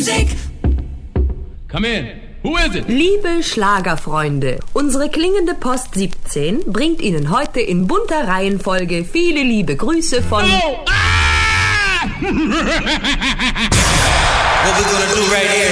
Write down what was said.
Come in. Who is it? Liebe Schlagerfreunde, unsere klingende Post 17 bringt Ihnen heute in bunter Reihenfolge viele liebe Grüße von... Oh! Ah! What we gonna do right here?